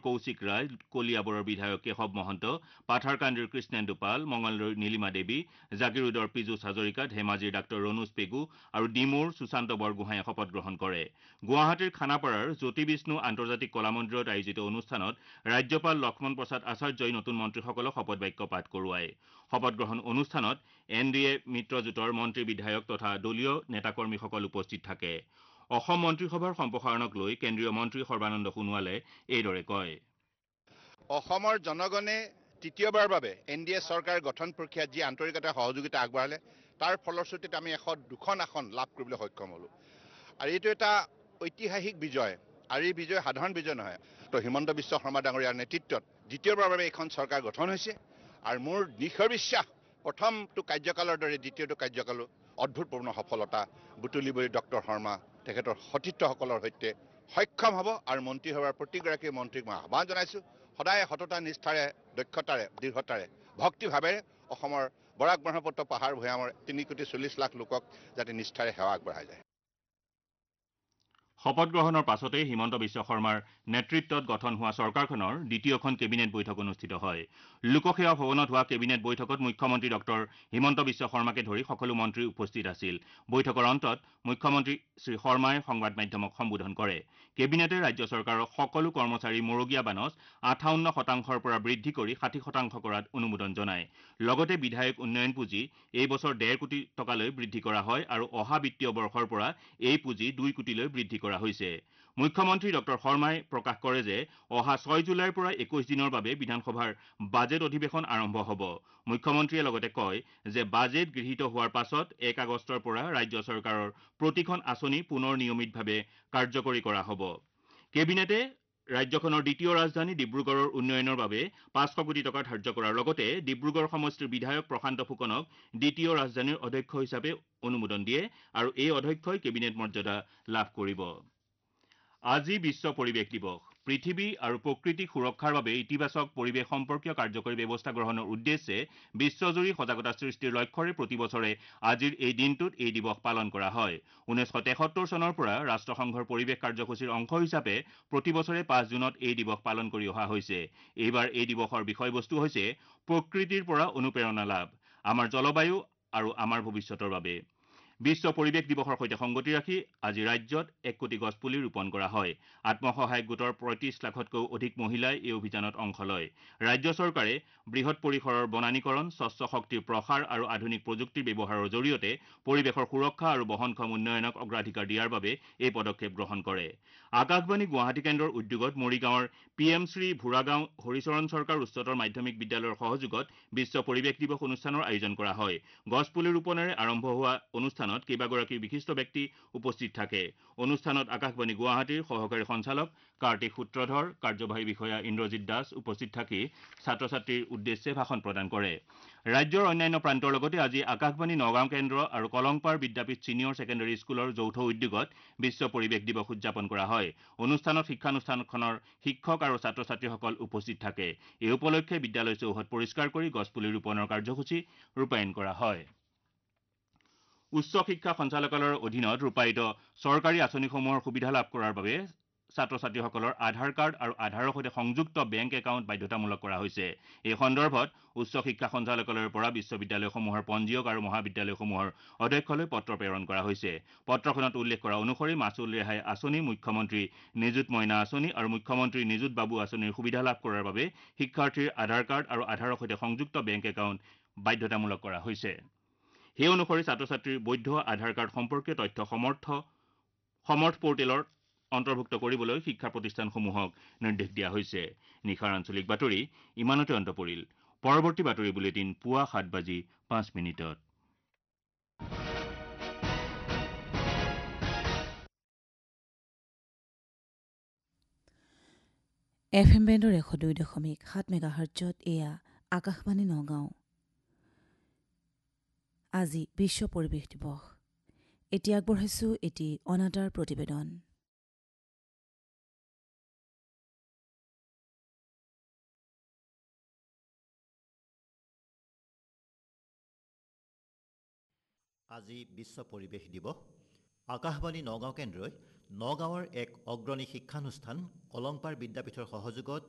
কৌশিক ৰায়, কলিয়াবৰৰ বিধায়ক কেশৱ মহন্ত, পাথাৰকান্দিৰ কৃষ্ণেন্দু পাল, মঙলদৈৰ নীলিমা দেৱী, জাগিৰোডৰ পীযুষ হাজৰিকা, ধেমাজিৰ ডাঃ ৰণোজ পেগু আৰু ডিমৌৰ সুশান্ত বৰগোহাঁয়ে শপত গ্ৰহণ কৰে। গুৱাহাটীৰ খানাপাৰাৰ জ্যোতি বিষ্ণু আন্তৰ্জাতিক কলা মন্দিৰত আয়োজিত অনুষ্ঠানত ৰাজ্যপাল লক্ষ্মণ প্ৰসাদ আচাৰ্যই নতুন মন্ত্ৰীসকলক শপত বাক্য পাঠ কৰোৱায়। শপত গ্ৰহণ অনুষ্ঠানত NDA মিত্ৰজোঁটৰ মন্ত্ৰী বিধায়ক তথা দলীয় নেতাকৰ্মীসকল উপস্থিত থাকে। অসম মন্ত্ৰীসভাৰ সম্প্ৰসাৰণক লৈ কেন্দ্ৰীয় মন্ত্ৰী সৰ্বানন্দ সোণোৱালে এইদৰে কয়। অসমৰ জনগণে তৃতীয়বাৰৰ বাবে NDA চৰকাৰ গঠন প্ৰক্ৰিয়াত যি আন্তৰিকতা সহযোগিতা আগবঢ়ালে তাৰ ফলশ্ৰুতিত আমি 102খন আসন লাভ কৰিবলৈ সক্ষম হ'লো। আৰু এইটো এটা ঐতিহাসিক বিজয়, আৰু এই বিজয় সাধাৰণ বিজয় নহয়। তো হিমন্ত বিশ্ব শৰ্মা ডাঙৰীয়াৰ নেতৃত্বত দ্বিতীয়বাৰৰ বাবে এইখন চৰকাৰ গঠন হৈছে, আৰু মোৰ নিশ্চয় বিশ্বাস প্ৰথমটো কাৰ্যকালৰ দৰে দ্বিতীয়টো কাৰ্যকালো অদ্ভুতপূৰ্ণ সফলতা বুটলিবলৈ ডক্টৰ শৰ্মা তেখেতৰ সতীৰ্থসকলৰ সৈতে সক্ষম হ'ব। আৰু মন্ত্ৰীসভাৰ প্ৰতিগৰাকী মন্ত্ৰীক মই আহ্বান জনাইছোঁ, সদায় সততা নিষ্ঠাৰে, দক্ষতাৰে, দৃঢ়তাৰে, ভক্তিভাৱেৰে অসমৰ বৰাক ব্ৰহ্মপুত্ৰ পাহাৰ ভৈয়ামৰ 3,40,00,000 লোকক যাতে নিষ্ঠাৰে সেৱা আগবঢ়াই যায়। শপত গ্ৰহণৰ পাছতেই হিমন্ত বিশ্ব শৰ্মাৰ নেতৃত্বত গঠন হোৱা চৰকাৰখনৰ দ্বিতীয়খন কেবিনেট বৈঠক অনুষ্ঠিত হয়। লোকসেৱা ভৱনত হোৱা কেবিনেট বৈঠকত মুখ্যমন্ত্ৰী ডক্টৰ হিমন্ত বিশ্ব শৰ্মাকে ধৰি সকলো মন্ত্ৰী উপস্থিত আছিল। বৈঠকৰ অন্তত মুখ্যমন্ত্ৰী শ্ৰী শৰ্মাই সংবাদ মাধ্যমক সম্বোধন কৰে। কেবিনেটে ৰাজ্য চৰকাৰৰ সকলো কৰ্মচাৰীৰ মৰগীয়া বানচ 58% পৰা বৃদ্ধি কৰি 60% কৰাত অনুমোদন জনায়। লগতে বিধায়ক উন্নয়ন পুঁজি এই বছৰ 1.5 কোটি টকালৈ বৃদ্ধি কৰা হয় আৰু অহা বিত্তীয় বৰ্ষৰ পৰা এই পুঁজি 2 কোটিলৈ বৃদ্ধি কৰা হৈছে। মুখ্যমন্ত্ৰী ডক্টৰ শৰ্মাই প্ৰকাশ কৰে যে অহা 6 জুলাইৰ পৰা 21 দিনৰ বাবে বিধানসভাৰ বাজেট অধিৱেশন আৰম্ভ হ'ব। মুখ্যমন্ত্ৰীয়ে লগতে কয় যে বাজেট গৃহীত হোৱাৰ পাছত 1 আগষ্টৰ পৰা ৰাজ্য চৰকাৰৰ প্ৰতিখন আঁচনি পুনৰ নিয়মিতভাৱে কাৰ্যকৰী কৰা হ'ব। কেবিনেটে ৰাজ্যখনৰ দ্বিতীয় ৰাজধানী ডিব্ৰুগড়ৰ উন্নয়নৰ বাবে 500 কোটি টকা ধাৰ্য কৰাৰ লগতে ডিব্ৰুগড় সমষ্টিৰ বিধায়ক প্ৰশান্ত ফুকনক দ্বিতীয় ৰাজধানীৰ অধ্যক্ষ হিচাপে অনুমোদন দিয়ে আৰু এই অধ্যক্ষই কেবিনেট মৰ্যাদা লাভ কৰিব। আজি বিশ্ব পৰিৱেশ দিৱস। পৃথিৱী আৰু প্ৰকৃতিক সুৰক্ষাৰ বাবে ইতিবাচক পৰিৱেশ সম্পৰ্কীয় কাৰ্যকৰী ব্যৱস্থা গ্ৰহণৰ উদ্দেশ্যে বিশ্বজুৰি সজাগতা সৃষ্টিৰ লক্ষ্যৰে প্ৰতি বছৰে আজিৰ এই দিনটোত এই দিৱস পালন কৰা হয়। 1973 চনৰ পৰা ৰাষ্ট্ৰসংঘৰ পৰিৱেশ কাৰ্যসূচীৰ অংশ হিচাপে প্ৰতি বছৰে 5 জুনত এই দিৱস পালন কৰি অহা হৈছে। এইবাৰ এই দিৱসৰ বিষয়বস্তু হৈছে প্ৰকৃতিৰ পৰা অনুপ্ৰেৰণা লাভ, আমাৰ জলবায়ু আৰু আমাৰ ভৱিষ্যতৰ বাবে। বিশ্ব পৰিৱেশ দিৱসৰ সৈতে সংগতি ৰাখি আজি ৰাজ্যত 1 কোটি গছ পুলি ৰোপণ কৰা হয়। আত্মসহায়ক গোটৰ 35 লাখতকৈও অধিক মহিলাই এই অভিযানত অংশ লয়। ৰাজ্য চৰকাৰে বৃহৎ পৰিসৰৰ বনানীকৰণ, স্বচ্ছ শক্তিৰ প্ৰসাৰ আৰু আধুনিক প্ৰযুক্তিৰ ব্যৱহাৰৰ জৰিয়তে পৰিৱেশৰ সুৰক্ষা আৰু বহনক্ষম উন্নয়নক অগ্ৰাধিকাৰ দিয়াৰ বাবে এই পদক্ষেপ গ্ৰহণ কৰে। আকাশবাণী গুৱাহাটী কেন্দ্ৰৰ উদ্যোগত মৰিগাঁৱৰ PM শ্ৰী ভুৰাগাঁও হৰিচৰণ চৰকাৰ উচ্চতৰ মাধ্যমিক বিদ্যালয়ৰ সহযোগত বিশ্ব পৰিৱেশ দিৱস অনুষ্ঠানৰ আয়োজন কৰা হয়। গছপুলি ৰোপণেৰে আৰম্ভ হোৱা অনুষ্ঠানত কেইবাগৰাকী বিশিষ্ট ব্যক্তি উপস্থিত থাকে। অনুষ্ঠানত আকাশবাণী গুৱাহাটীৰ সহকাৰী সঞ্চালক কাৰ্তিক সূত্ৰধৰ, কাৰ্যবাহী বিষয়া ইন্দ্ৰজিৎ দাস উপস্থিত থাকি ছাত্ৰ ছাত্ৰীৰ উদ্দেশ্যে ভাষণ প্ৰদান কৰে। ৰাজ্যৰ অন্যান্য প্ৰান্তৰ লগতে আজি আকাশবাণী নগাঁও কেন্দ্ৰ আৰু কলংপাৰ বিদ্যাপীঠ ছিনিয়ৰ ছেকেণ্ডেৰী স্কুলৰ যৌথ উদ্যোগত বিশ্ব পৰিৱেশ দিৱস উদযাপন কৰা হয়। অনুষ্ঠানত শিক্ষানুষ্ঠানখনৰ শিক্ষক আৰু ছাত্ৰ ছাত্ৰীসকল উপস্থিত থাকে। এই উপলক্ষে বিদ্যালয় চৌহদ পৰিষ্কাৰ কৰি গছপুলি ৰোপণৰ কাৰ্যসূচী ৰূপায়ণ কৰা হয়। উচ্চ শিক্ষা সঞ্চালকালয়ৰ অধীনত ৰূপায়িত চৰকাৰী আঁচনিসমূহৰ সুবিধা লাভ কৰাৰ বাবে ছাত্ৰ ছাত্ৰীসকলৰ আধাৰ কাৰ্ড আৰু আধাৰৰ সৈতে সংযুক্ত বেংক একাউণ্ট বাধ্যতামূলক কৰা হৈছে। এই সন্দৰ্ভত উচ্চ শিক্ষা সঞ্চালকালয়ৰ পৰা বিশ্ববিদ্যালয়সমূহৰ পঞ্জীয়ক আৰু মহাবিদ্যালয়সমূহৰ অধ্যক্ষলৈ পত্ৰ প্ৰেৰণ কৰা হৈছে। পত্ৰখনত উল্লেখ কৰা অনুসৰি মাচুল ৰেহাই আঁচনি, মুখ্যমন্ত্ৰী নিযুত মইনা আঁচনি আৰু মুখ্যমন্ত্ৰী নিযুত বাবু আঁচনিৰ সুবিধা লাভ কৰাৰ বাবে শিক্ষাৰ্থীৰ আধাৰ কাৰ্ড আৰু আধাৰৰ সৈতে সংযুক্ত বেংক একাউণ্ট বাধ্যতামূলক কৰা হৈছে। সেই অনুসৰি ছাত্ৰ ছাত্ৰীৰ বৈধ আধাৰ কাৰ্ড সম্পৰ্কীয় তথ্য সমৰ্থ পৰ্টেলৰ অন্তৰ্ভুক্ত কৰিবলৈ শিক্ষা প্ৰতিষ্ঠানসমূহক নিৰ্দেশ দিয়া হৈছে। নিশাৰ আঞ্চলিক বাতৰি ইমানতে অন্ত পৰিল। পৰৱৰ্তী বাতৰি বুলেটিন পুৱা 7:05। FM বেণ্ডৰ 102.7 মেগাহাৰ্টজত এয়া আকাশবাণী নগাঁও। আজি বিশ্ব পৰিৱেশ দিৱস। এতিয়া আগবঢ়াইছোঁ এটি অনাদাৰ প্ৰতিবেদন। আজি বিশ্ব পৰিৱেশ দিৱস। আকাশবাণী নগাঁও কেন্দ্ৰই নগাঁৱৰ এক অগ্ৰণী শিক্ষানুষ্ঠান কলংপাৰ বিদ্যাপীঠৰ সহযোগত